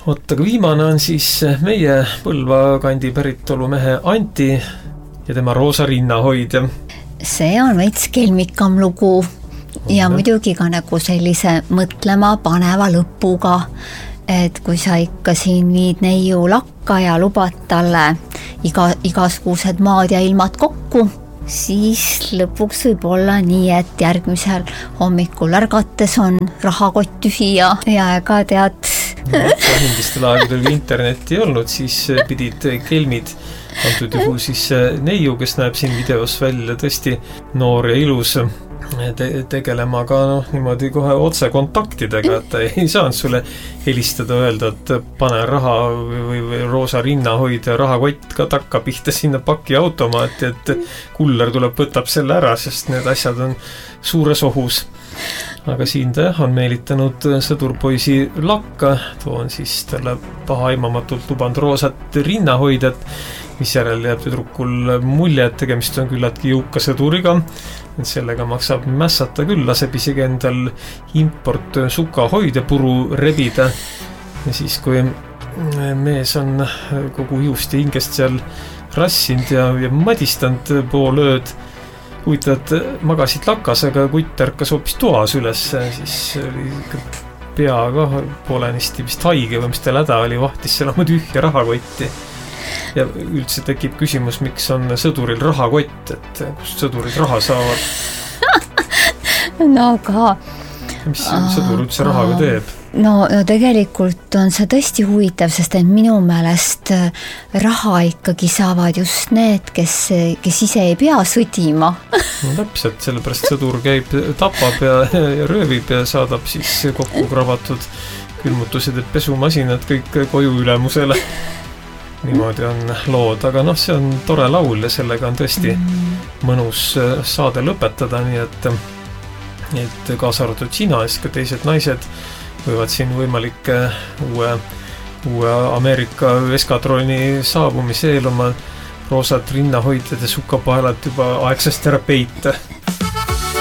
Oot, aga viimane on siis meie Põlva kandi päritolu mehe Anti ja tema roosa rinnahoidja. See on veits kelmikam lugu ja muidugi ka nagu sellise mõtlema paneva lõpuga, et kui sa ikka siin viid neiu lakka ja lubad talle igasugused maad ja ilmad kokku, siis lõpuks võib olla nii, et järgmisel hommikul ärgates on rahakott tühi ja ega tead. Endistel aegadel internetti ei olnud, siis pidid kelmid, antud juhul siis neiu, kes näeb siin videos välja tõesti noor ja ilus, tegelema ka niimoodi kohe otse kontaktidega, et ta ei saanud sulle helistada, öelda, et pane raha või roosa rinnahoid ja rahakott ka takka pihta sinna pakiautomaati, et kuller tuleb, võtab selle ära, sest need asjad on suures ohus. Aga siin ta on meelitanud sõdurpoisi lakka, too on siis talle pahaimamatult lubanud roosat rinnahoidjat, mis järel jääb tüdrukul mulje, et tegemist on küllaltki jõuka sõduriga, et sellega maksab mässata küll, laseb isegi endal import sukahoidja puru rebida. Ja siis, kui mees on kogu ihust ja hingest seal rassinud ja madistanud pool ööd, huvitavad, magasid lakas, aga kutt ärkas hoopis toas üles, siis oli pea ka poolenisti vist haige või mis tal häda oli, vahtis seal oma tühja rahakotti. Ja üldse tekib küsimus, miks on sõduril rahakott, et kust sõdurid raha saavad? No aga... Mis sõdur üldse rahaga teeb? No tegelikult on see tõesti huvitav, sest et minu meelest raha ikkagi saavad just need, kes ise ei pea sõdima. No täpselt, sellepärast sõdur käib, tapab ja röövib ja saadab siis kokku kravatud külmutused, et pesumasinad kõik koju ülemusele. Niimoodi on lood, aga see on tore laul ja sellega on tõesti mõnus saade lõpetada, nii et kaasa arvatud sina ja ka teised naised võivad siin võimalik uue Ameerika eskadroni saabumise eel oma roosad rinnahoidjad ja sukapaelad juba aegsast ära peita.